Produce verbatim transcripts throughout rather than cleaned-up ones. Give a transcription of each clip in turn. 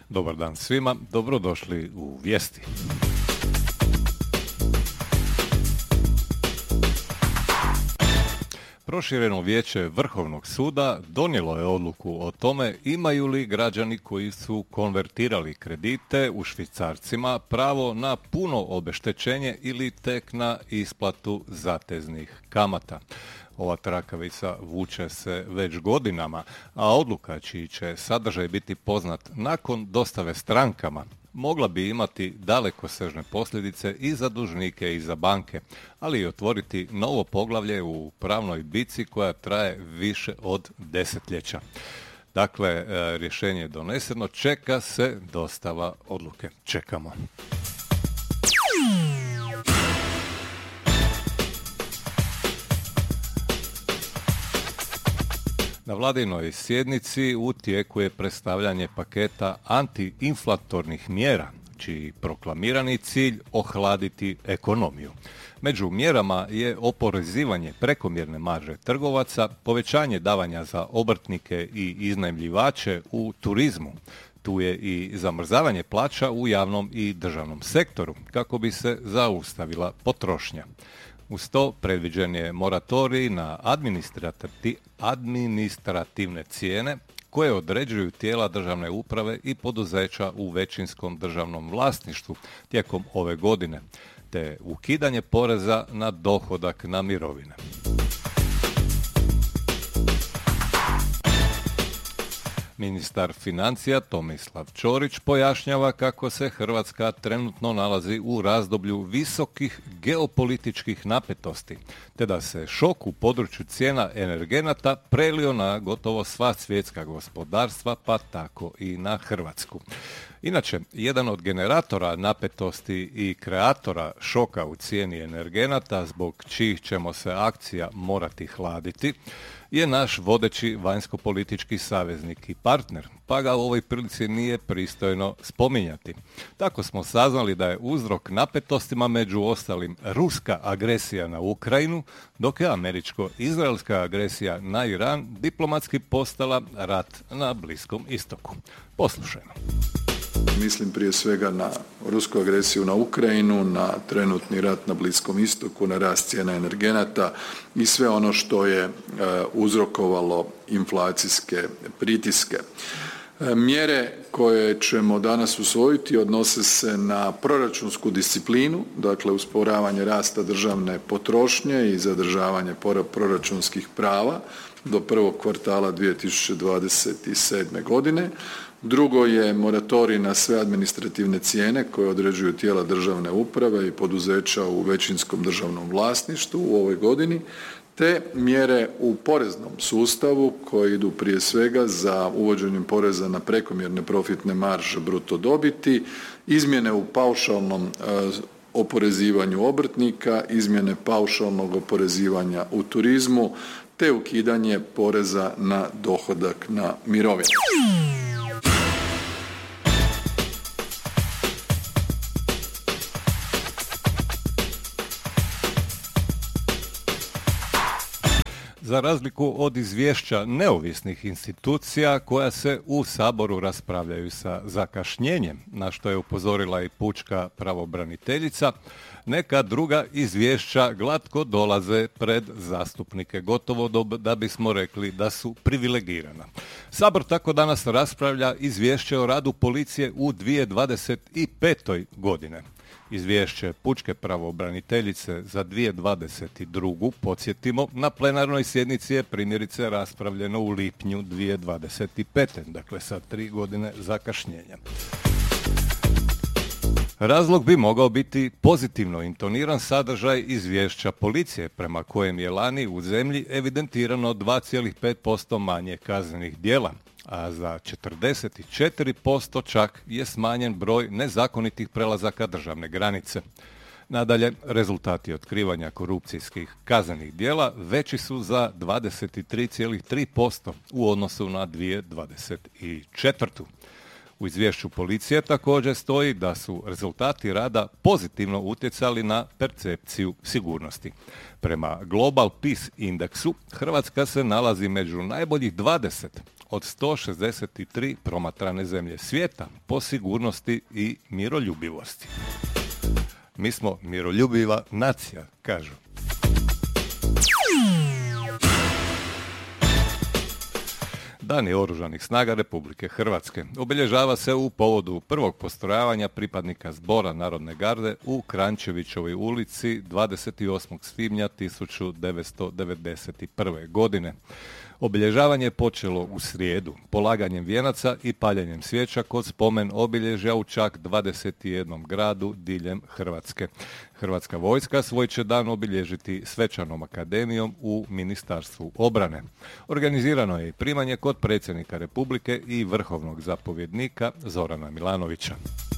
Dobar dan svima, dobrodošli u Vijesti. Prošireno vijeće Vrhovnog suda donijelo je odluku o tome imaju li građani koji su konvertirali kredite u švicarcima pravo na puno obeštećenje ili tek na isplatu zateznih kamata. Ova trakavica vuče se već godinama, a odluka čiji će sadržaj biti poznat nakon dostave strankama mogla bi imati dalekosežne posljedice i za dužnike i za banke, ali i otvoriti novo poglavlje u pravnoj bici koja traje više od desetljeća. Dakle, rješenje je doneseno, čeka se dostava odluke. Čekamo. Na vladinoj sjednici u tijeku je predstavljanje paketa antiinflatornih mjera, čiji proklamirani cilj ohladiti ekonomiju. Među mjerama je oporezivanje prekomjerne marže trgovaca, povećanje davanja za obrtnike i iznajmljivače u turizmu. Tu je i zamrzavanje plaća u javnom i državnom sektoru, kako bi se zaustavila potrošnja. Uz to predviđen je moratorij na administrati, administrativne cijene koje određuju tijela državne uprave i poduzeća u većinskom državnom vlasništvu tijekom ove godine, te ukidanje poreza na dohodak na mirovine. Ministar financija Tomislav Ćorić pojašnjava kako se Hrvatska trenutno nalazi u razdoblju visokih geopolitičkih napetosti, te da se šok u području cijena energenata prelio na gotovo sva svjetska gospodarstva, pa tako i na Hrvatsku. Inače, jedan od generatora napetosti i kreatora šoka u cijeni energenata, zbog čijih ćemo se akcija morati hladiti, je naš vodeći vanjskopolitički saveznik i partner, pa ga u ovoj prilici nije pristojno spominjati. Tako smo saznali da je uzrok napetostima među ostalim ruska agresija na Ukrajinu, dok je američko-izraelska agresija na Iran diplomatski postala rat na Bliskom istoku. Poslušajmo. Mislim prije svega na rusku agresiju na Ukrajinu, na trenutni rat na Bliskom istoku, na rast cijena energenata i sve ono što je uzrokovalo inflacijske pritiske. Mjere koje ćemo danas usvojiti odnose se na proračunsku disciplinu, dakle usporavanje rasta državne potrošnje i zadržavanje proračunskih prava do prvog kvartala dvije tisuće dvadeset sedme. godine. Drugo je moratorij na sve administrativne cijene koje određuju tijela državne uprave i poduzeća u većinskom državnom vlasništvu u ovoj godini, te mjere u poreznom sustavu koje idu prije svega za uvođenjem poreza na prekomjerne profitne marže bruto dobiti, izmjene u paušalnom oporezivanju obrtnika, izmjene paušalnog oporezivanja u turizmu, te ukidanje poreza na dohodak na mirovine. Za razliku od izvješća neovisnih institucija koja se u Saboru raspravljaju sa zakašnjenjem, na što je upozorila i pučka pravobraniteljica, neka druga izvješća glatko dolaze pred zastupnike, gotovo da bismo rekli da su privilegirana. Sabor tako danas raspravlja izvješće o radu policije u dvije tisuće dvadeset petoj. godine. Izvješće pučke pravobraniteljice za dvije tisuće dvadeset drugu. podsjetimo, na plenarnoj sjednici je primjerice raspravljeno u lipnju dvije tisuće dvadeset pete. Dakle, sa tri godine zakašnjenja. Razlog bi mogao biti pozitivno intoniran sadržaj izvješća policije, prema kojem je lani u zemlji evidentirano dva zarez pet posto manje kaznenih djela, a za četrdeset četiri posto čak je smanjen broj nezakonitih prelazaka državne granice. Nadalje, rezultati otkrivanja korupcijskih kaznenih djela veći su za dvadeset tri zarez tri posto u odnosu na dvije tisuće dvadeset četvrtu. U izvješću policije također stoji da su rezultati rada pozitivno utjecali na percepciju sigurnosti. Prema Global Peace indeksu, Hrvatska se nalazi među najboljih dvadeset od sto šezdeset tri promatrane zemlje svijeta po sigurnosti i miroljubivosti. Mi smo miroljubiva nacija, kažu. Dani Oružanih snaga Republike Hrvatske obilježava se u povodu prvog postrojavanja pripadnika Zbora Narodne garde u Kranjčevićevoj ulici dvadeset osmog svibnja tisuću devetsto devedeset prve. godine. Obilježavanje je počelo u srijedu, polaganjem vijenaca i paljenjem svijeća kod spomen obilježja u čak dvadeset jednom gradu diljem Hrvatske. Hrvatska vojska svoj će dan obilježiti svečanom akademijom u Ministarstvu obrane. Organizirano je i primanje kod predsjednika Republike i vrhovnog zapovjednika Zorana Milanovića.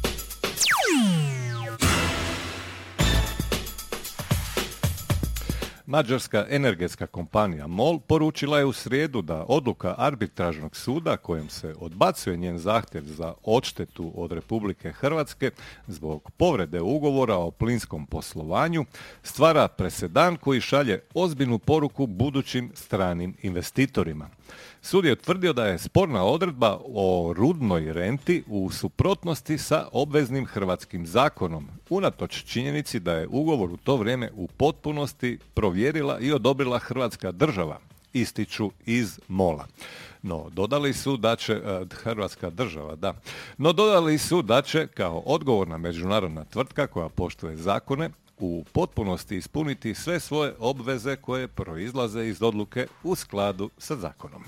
Mađarska energetska kompanija MOL poručila je u srijedu da odluka arbitražnog suda kojom se odbacuje njen zahtjev za odštetu od Republike Hrvatske zbog povrede ugovora o plinskom poslovanju stvara presedan koji šalje ozbiljnu poruku budućim stranim investitorima. Sud je utvrdio da je sporna odredba o rudnoj renti u suprotnosti sa obveznim hrvatskim zakonom, unatoč činjenici da je ugovor u to vrijeme u potpunosti provjerila i odobrila Hrvatska država, ističu iz MOL-a. No, dodali su da će, Hrvatska država, da, no dodali su da će kao odgovorna međunarodna tvrtka koja poštuje zakone u potpunosti ispuniti sve svoje obveze koje proizlaze iz odluke u skladu sa zakonom.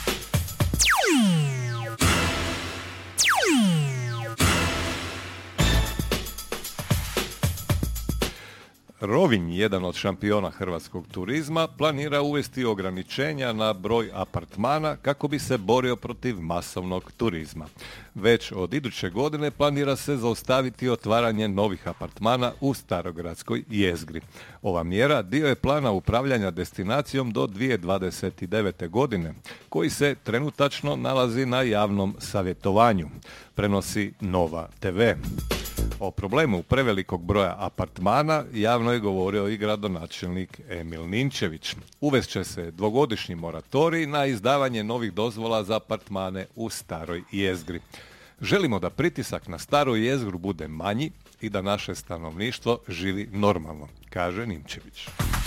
Rovinj, jedan od šampiona hrvatskog turizma, planira uvesti ograničenja na broj apartmana kako bi se borio protiv masovnog turizma. Već od iduće godine planira se zaustaviti otvaranje novih apartmana u Starogradskoj jezgri. Ova mjera dio je plana upravljanja destinacijom do dvije tisuće dvadeset devete. godine, koji se trenutačno nalazi na javnom savjetovanju, prenosi Nova te ve. O problemu prevelikog broja apartmana javno je govorio i gradonačelnik Emil Ninčević. Uvest će se dvogodišnji moratorij na izdavanje novih dozvola za apartmane u Staroj jezgri. Želimo da pritisak na Staru jezgru bude manji i da naše stanovništvo živi normalno, kaže Ninčević.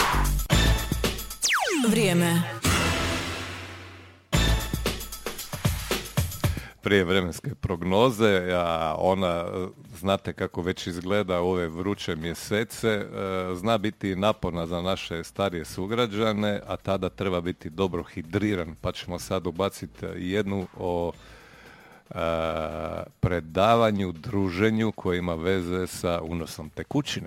Vrijeme. Prije vremenske prognoze, a ona, znate kako već izgleda u ove vruće mjesece, zna biti naporna za naše starije sugrađane, a tada treba biti dobro hidriran, pa ćemo sad ubaciti jednu o a, predavanju, druženju koje ima veze sa unosom tekućine.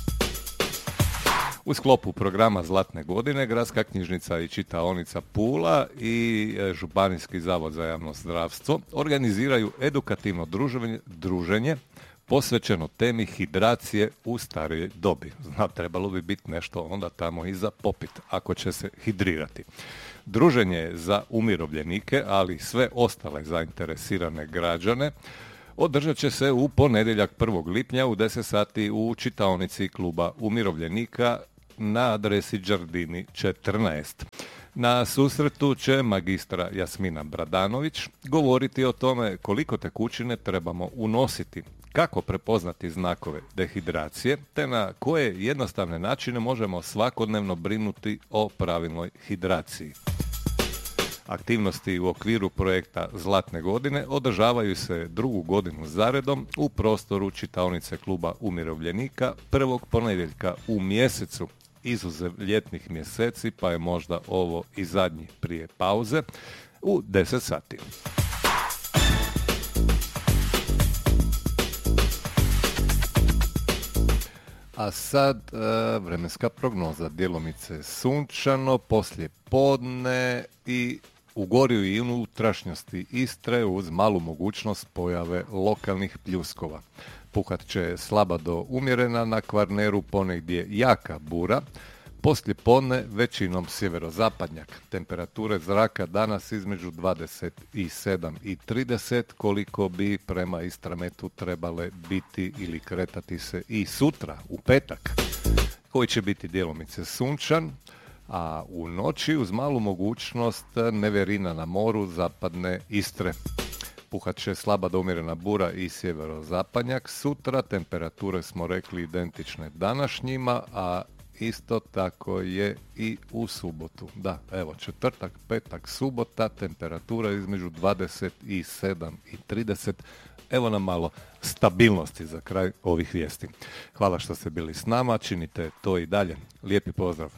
U sklopu programa Zlatne godine Gradska knjižnica i čitaonica Pula i Županijski zavod za javno zdravstvo organiziraju edukativno druženje, druženje posvećeno temi hidracije u starijoj dobi. Zna, trebalo bi biti nešto onda tamo i za popit, ako će se hidrirati. Druženje je za umirovljenike, ali i sve ostale zainteresirane građane. Održat će se u ponedjeljak prvog lipnja u deset sati u čitaonici kluba umirovljenika na adresi Đardini četrnaest. Na susretu će magistra Jasmina Bradanović govoriti o tome koliko tekućine trebamo unositi, kako prepoznati znakove dehidracije, te na koje jednostavne načine možemo svakodnevno brinuti o pravilnoj hidraciji. Aktivnosti u okviru projekta Zlatne godine održavaju se drugu godinu zaredom u prostoru čitaonice kluba umirovljenika prvog ponedjeljka u mjesecu, izuzev ljetnih mjeseci, pa je možda ovo i zadnji prije pauze, u deset sati. A sad e, vremenska prognoza, djelomice sunčano, poslije podne i u gorju i unutrašnjosti Istre uz malu mogućnost pojave lokalnih pljuskova. Puhat će slaba do umjerena, na Kvarneru ponegdje jaka bura, poslije podne većinom sjeverozapadnjak. Temperature zraka danas između dvadeset sedam i trideset, koliko bi prema Istrametu trebale biti ili kretati se i sutra, u petak, koji će biti djelomice sunčan, a u noći uz malu mogućnost neverina na moru zapadne Istre. Puhat će slaba do umjerena bura i sjeverozapadnjak. Sutra temperature smo rekli identične današnjima, a isto tako je i u subotu. Da, evo, četvrtak, petak, subota, temperatura između dvadeset sedam i trideset. Evo nam malo stabilnosti za kraj ovih vijesti. Hvala što ste bili s nama, činite to i dalje. Lijepi pozdrav.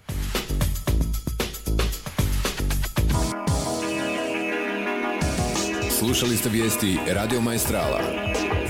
Slušali ste vijesti Radio Maestrala.